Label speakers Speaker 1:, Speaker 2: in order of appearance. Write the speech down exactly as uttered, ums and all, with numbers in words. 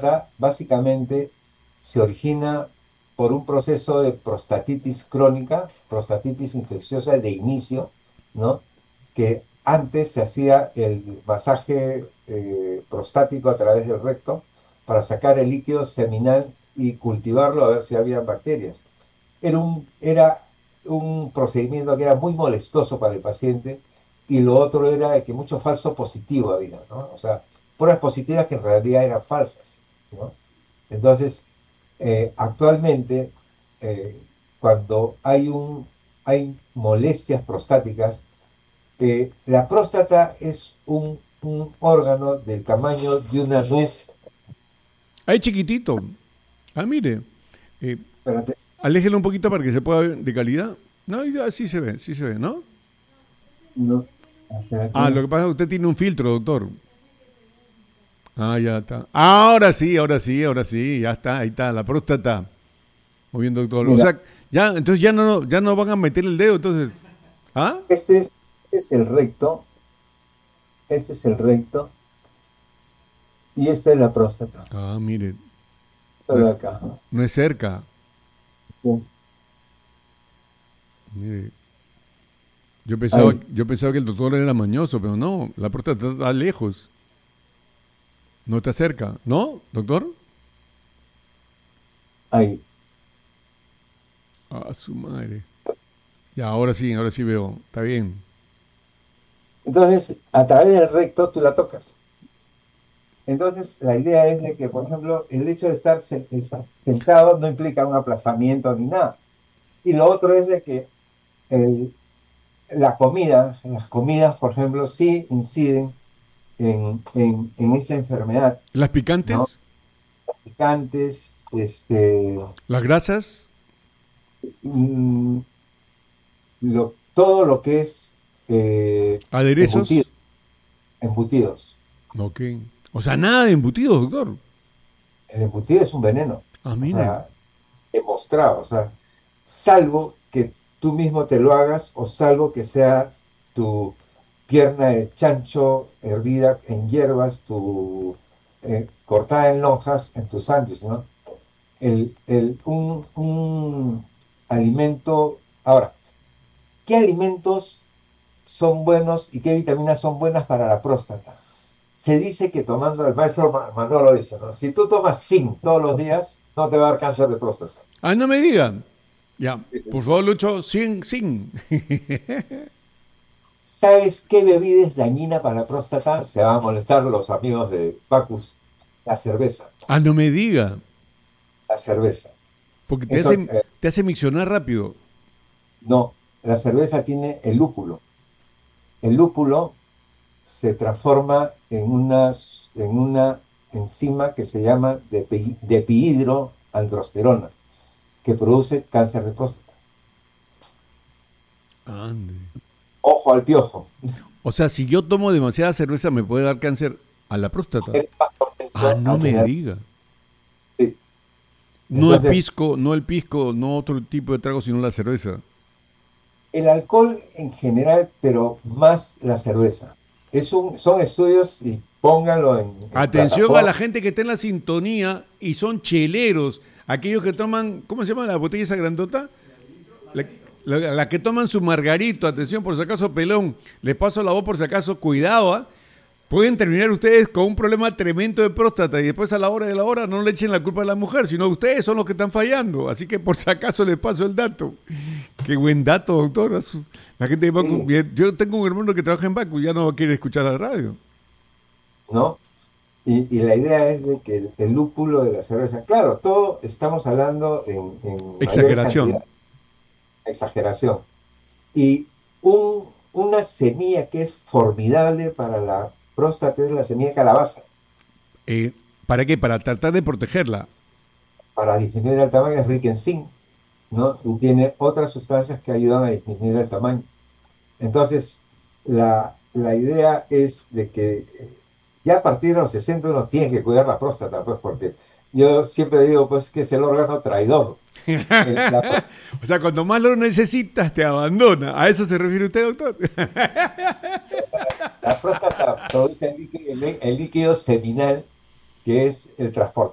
Speaker 1: próstata básicamente se origina por un proceso de prostatitis crónica, prostatitis infecciosa de inicio, ¿no? Que antes se hacía el masaje eh, prostático a través del recto para sacar el líquido seminal y cultivarlo a ver si había bacterias. Era un, era un procedimiento que era muy molestoso para el paciente y lo otro era que mucho falso positivo había, ¿no? O sea, pruebas positivas que en realidad eran falsas, ¿no? Entonces, eh, actualmente, eh, cuando hay, un, hay molestias prostáticas, eh, la próstata es un, un órgano del tamaño de una nuez.
Speaker 2: Ahí chiquitito. Ah, mire. Eh,
Speaker 1: Espérate,
Speaker 2: aléjelo un poquito para que se pueda ver de calidad. No, ya sí se ve, sí se ve, ¿no?
Speaker 1: no,
Speaker 2: Ah, lo
Speaker 1: espérate.
Speaker 2: que pasa es que usted tiene un filtro, doctor. Ah, ya está. Ahora sí, ahora sí, ahora sí, ya está, ahí está, la próstata. Muy bien, doctor. O
Speaker 1: Mira,
Speaker 2: sea, ya, entonces ya no, ya no van a meter el dedo, entonces. ¿Ah?
Speaker 1: este es, este es el recto, este es el recto y esta es la próstata.
Speaker 2: Ah, mire,
Speaker 1: Esto
Speaker 2: no
Speaker 1: de
Speaker 2: es,
Speaker 1: acá.
Speaker 2: no es cerca.
Speaker 1: Sí.
Speaker 2: Mire, yo pensaba,
Speaker 1: Ahí,
Speaker 2: yo pensaba que el doctor era mañoso, pero no, la próstata está lejos, no está cerca, ¿no, doctor?
Speaker 1: ahí.
Speaker 2: Ah, su madre. Ya, ahora sí, ahora sí veo, está bien.
Speaker 1: Entonces, a través del recto tú la tocas. Entonces, la idea es de que, por ejemplo, el hecho de estar se- estar sentado no implica un aplazamiento ni nada. Y lo otro es de que el- la comida, las comidas, por ejemplo, sí inciden en, en, en esa enfermedad,
Speaker 2: ¿Las
Speaker 1: ¿no?
Speaker 2: picantes?
Speaker 1: Picantes, este,
Speaker 2: ¿Las grasas?
Speaker 1: mm, lo- todo lo que es eh, embutido,
Speaker 2: ¿Aderezos?
Speaker 1: embutidos.
Speaker 2: Ok. O sea, nada de embutidos, doctor.
Speaker 1: El embutido es un veneno,
Speaker 2: Ah,
Speaker 1: o
Speaker 2: mire.
Speaker 1: sea, demostrado, o sea, salvo que tú mismo te lo hagas o salvo que sea tu pierna de chancho hervida en hierbas, tu eh, cortada en lonjas en tu sándwich, ¿no? El, el, un, un alimento. Ahora, ¿qué alimentos son buenos y qué vitaminas son buenas para la próstata? Se dice que tomando, el maestro Manuel lo dice, ¿no? Si tú tomas zinc todos los días, no te va a dar cáncer de próstata.
Speaker 2: Ah, no me diga. Ya,
Speaker 1: Sí, sí,
Speaker 2: por
Speaker 1: sí.
Speaker 2: favor, Lucho, sin, sin.
Speaker 1: ¿Sabes qué bebida es dañina para la próstata? Se van a molestar los amigos de Bacus. La cerveza.
Speaker 2: Ah, no me diga.
Speaker 1: La cerveza.
Speaker 2: Porque te
Speaker 1: Eso,
Speaker 2: hace,
Speaker 1: eh,
Speaker 2: te hace miccionar rápido.
Speaker 1: no, la cerveza tiene el lúpulo. El lúpulo se transforma en una, en una enzima que se llama depi- depihidroandrosterona, que produce cáncer de próstata.
Speaker 2: Ande.
Speaker 1: Ojo al piojo.
Speaker 2: O sea, si yo tomo demasiada cerveza, me puede dar cáncer a la próstata.
Speaker 1: Eres más
Speaker 2: Ah,
Speaker 1: propenso
Speaker 2: no
Speaker 1: a
Speaker 2: me
Speaker 1: tener.
Speaker 2: diga.
Speaker 1: Sí.
Speaker 2: No el
Speaker 1: Entonces,
Speaker 2: pisco, no el pisco, no otro tipo de trago, sino la cerveza.
Speaker 1: el alcohol en general, pero más la cerveza. Es un, son estudios y pónganlo en, en
Speaker 2: Atención a
Speaker 1: plataforma.
Speaker 2: la gente que está en la sintonía y son cheleros. Aquellos que toman, ¿cómo se llama la botella esa grandota? La, la- la que toman su margarito. Atención, por si acaso, pelón. Les paso la voz por si acaso. Cuidado, ¿ah? Pueden terminar ustedes con un problema tremendo de próstata y después a la hora de la hora no le echen la culpa a la mujer, sino ustedes son los que están fallando. Así que por si acaso les paso el dato. Qué buen dato, doctor. La gente de Bacu,
Speaker 1: Sí,
Speaker 2: yo tengo un hermano que trabaja en Bacu y ya no quiere escuchar la radio.
Speaker 1: ¿no? Y, y la idea es de que el lúpulo de la cerveza, claro, todo estamos hablando en, en mayores
Speaker 2: Exageración.
Speaker 1: cantidades, exageración. Y un, una semilla que es formidable para la próstata es la semilla de calabaza,
Speaker 2: Eh, ¿Para qué? Para tratar de protegerla.
Speaker 1: para disminuir el tamaño, es rica en zinc, ¿no? Y tiene otras sustancias que ayudan a disminuir el tamaño. Entonces, la, la idea es de que eh, ya a partir de los sesenta uno tiene que cuidar la próstata, pues, porque yo siempre digo, pues, que es el órgano traidor. El- la, prós-
Speaker 2: O sea, cuando más lo necesitas, te abandona. ¿A eso se refiere usted, doctor?
Speaker 1: la próstata produce el líquido, el líquido seminal, que es el transportador